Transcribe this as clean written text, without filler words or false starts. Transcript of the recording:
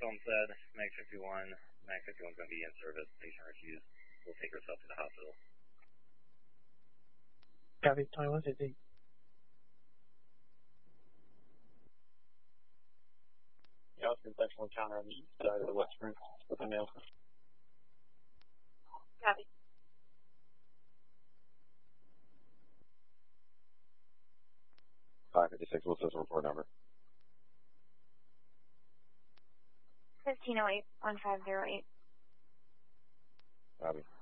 said, Mag 51. Mag 51 is going to be in service. Patient refused. We'll take herself to the hospital. Copy, 2150. Yeah, it's been sexual encounter on the east side of the West Room with a male. Copy. What's this report number? 1508-1508. Copy.